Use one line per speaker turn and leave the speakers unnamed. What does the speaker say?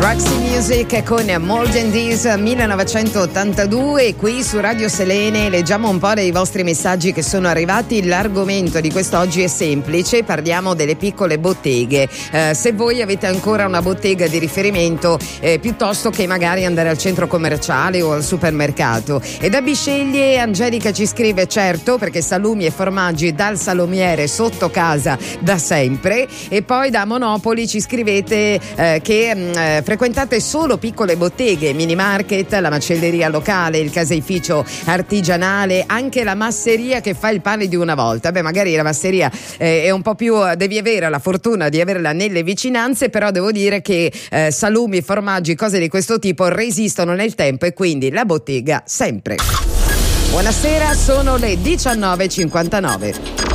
Roxy Music con More Than This 1982. Qui su Radio Selene leggiamo un po' dei vostri messaggi che sono arrivati. L'argomento di quest'oggi è semplice, parliamo delle piccole botteghe. Se voi avete ancora una bottega di riferimento, piuttosto che magari andare al centro commerciale o al supermercato. E da Bisceglie Angelica ci scrive: certo, perché salumi e formaggi dal salumiere sotto casa da sempre. E poi da Monopoli ci scrivete che frequentate solo piccole botteghe, mini market, la macelleria locale, il caseificio artigianale, anche la masseria che fa il pane di una volta. Beh, magari la masseria è un po' più, devi avere la fortuna di averla nelle vicinanze, però devo dire che salumi, formaggi, cose di questo tipo resistono nel tempo, e quindi la bottega sempre. Buonasera, sono le 19:59.